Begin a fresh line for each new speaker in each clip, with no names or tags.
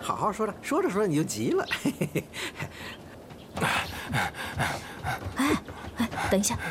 好好说着，说着你就急了。
等一下，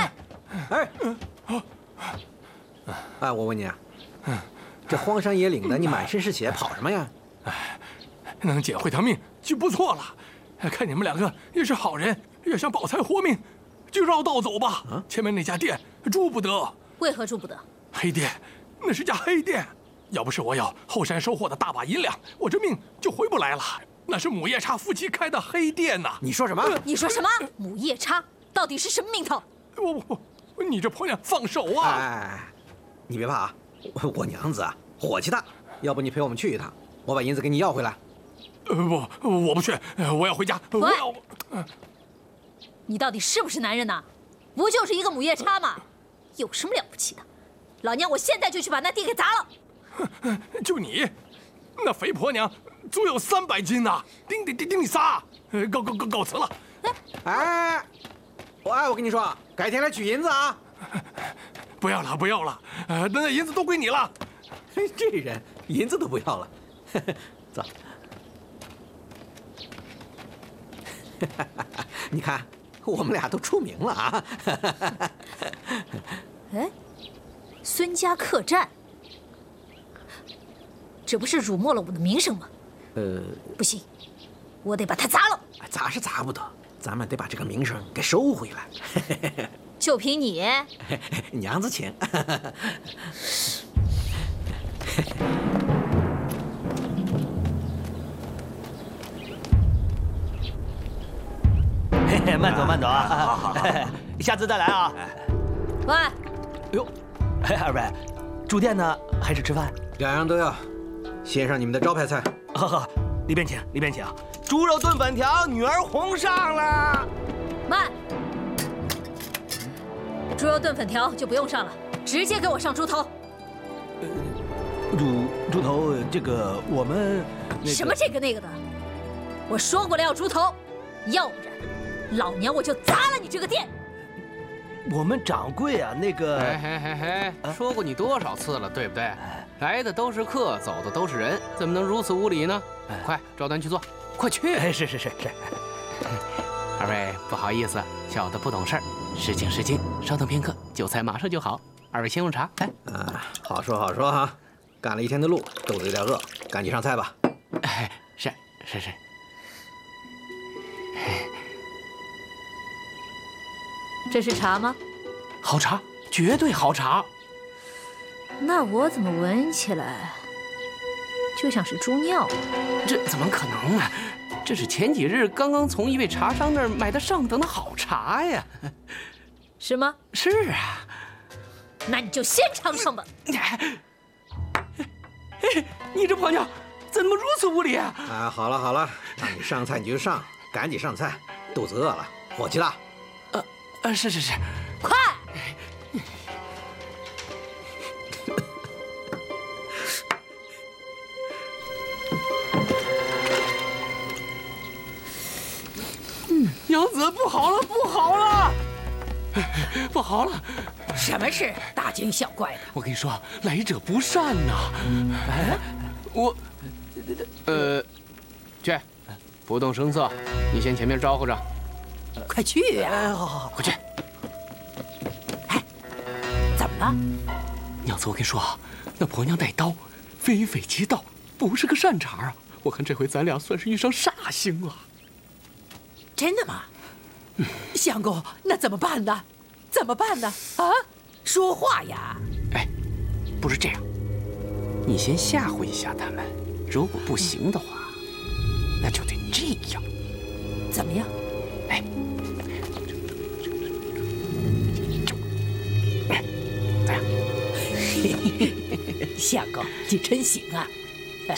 我问你啊，这荒山野岭的，你满身是血，跑什么呀？
能捡回条命就不错了。看你们两个也是好人，也想保财活命，就绕道走吧。前面那家店住不得。
为何住不得？
黑店，那是家黑店。要不是我有后山收获的大把银两，我这命就回不来了。那是母夜叉夫妻开的黑店呐！
你说什么？
你说什么？母夜叉到底是什么名头？
你这婆娘放手啊！
哎，你别怕啊，我娘子啊火气大，要不你陪我们去一趟，我把银子给你要回来。
不，我不去，我要回家。我要。
你到底是不是男人呐？不就是一个母夜叉吗？有什么了不起的？老娘我现在就去把那地给砸了。
就你，那肥婆娘足有300斤呐！顶你仨！告辞了。
我跟你说，改天来取银子啊！
不要了，那银子都归你了。
这人银子都不要了，走。你看，我们俩都出名了啊！
孙家客栈，这不是辱没了我的名声吗？不行，我得把它砸了。
砸是砸不得，咱们得把这个名声给收回来。
就凭你，
娘子请。
慢走啊！好，下次再来啊。
喂，
哟，二位，住店呢还是吃饭？
两样都要。先上你们的招牌菜。
好，里边请。猪肉炖粉条，女儿红上了。
慢，猪肉炖粉条就不用上了，直接给我上猪头。
猪头，这个我们
什么这个那个的，我说过了要猪头，要不然老娘我就砸了你这个店。
我们掌柜啊，那个……
说过你多少次了，对不对？来的都是客，走的都是人，怎么能如此无礼呢？快照单去做，快去！
是。
二位不好意思，小的不懂事儿，失敬，稍等片刻，酒菜马上就好。二位先用茶。
好说哈，赶了一天的路，肚子有点饿，赶紧上菜吧。
是。
这是茶吗？
好茶，绝对好茶。
那我怎么闻起来就像是猪尿？
这怎么可能啊？这是前几日刚从一位茶商那儿买的上等的好茶呀。
是吗？
是啊。
那你就先尝尝吧。
你这婆娘怎么如此无礼啊？
好了，让你上菜你就上，赶紧上菜，肚子饿了，火气大。
是，
快！
娘子，不好了！
什么事？大惊小怪的。
我跟你说，来者不善呐。去，不动声色，你先前面招呼着。
快去呀！
好，
快去！
怎么了？
娘子，我跟你说啊，那婆娘带刀，非匪即盗，不是个善茬啊！我看这回咱俩算是遇上煞星了。
真的吗？相公，那怎么办呢？啊，说话呀！
不是这样，你先吓唬一下他们，如果不行的话，那就得这样。
怎么样？
咋样？
相公，你真行啊！